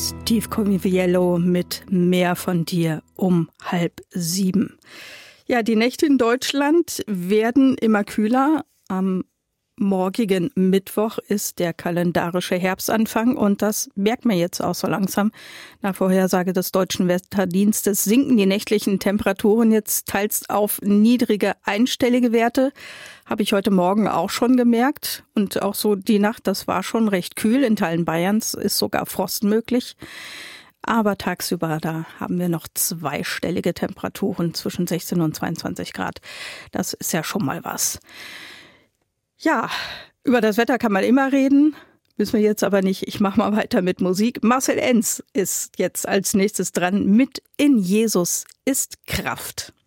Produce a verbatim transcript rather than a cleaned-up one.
Steve Comiviello mit Mehr von dir um halb sieben. Ja, die Nächte in Deutschland werden immer kühler. Am morgigen Mittwoch ist der kalendarische Herbstanfang und das merkt man jetzt auch so langsam. Nach Vorhersage des Deutschen Wetterdienstes sinken die nächtlichen Temperaturen jetzt teils auf niedrige einstellige Werte. Habe ich heute Morgen auch schon gemerkt. Und auch so die Nacht, das war schon recht kühl. In Teilen Bayerns ist sogar Frost möglich. Aber tagsüber, da haben wir noch zweistellige Temperaturen zwischen sechzehn und zweiundzwanzig Grad. Das ist ja schon mal was. Ja, über das Wetter kann man immer reden, müssen wir jetzt aber nicht. Ich mache mal weiter mit Musik. Marcel Enz ist jetzt als nächstes dran mit In Jesus ist Kraft.